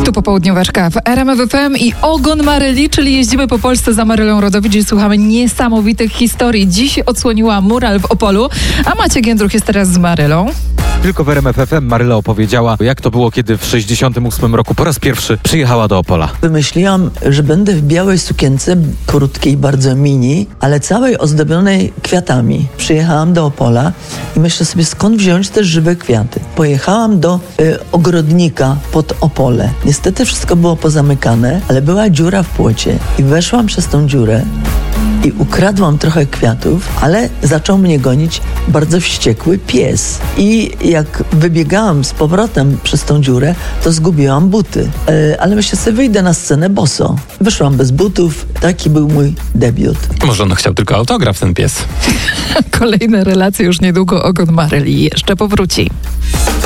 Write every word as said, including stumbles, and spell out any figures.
Tu popołudnióweczka w R M F F M i Ogon Maryli, czyli jeździmy po Polsce za Marylą Rodowicz i słuchamy niesamowitych historii. Dziś odsłoniła mural w Opolu, a Maciek Jędruch jest teraz z Marylą. Tylko w R M F F M Maryla opowiedziała, jak to było, kiedy w sześćdziesiątym ósmym roku po raz pierwszy przyjechała do Opola. Wymyśliłam, że będę w białej sukience, krótkiej, bardzo mini, ale całej ozdobionej kwiatami. Przyjechałam do Opola i myślę sobie, skąd wziąć te żywe kwiaty. Pojechałam do y, ogrodnika pod Opole. Niestety wszystko było pozamykane, ale była dziura w płocie i weszłam przez tą dziurę i ukradłam trochę kwiatów, ale zaczął mnie gonić bardzo wściekły pies. I jak wybiegałam z powrotem przez tą dziurę, to zgubiłam buty. E, ale myślę sobie, wyjdę na scenę boso. Wyszłam bez butów. Taki był mój debiut. Może on chciał tylko autograf, ten pies. Kolejne relacje już niedługo. Ogon Maryli jeszcze powróci.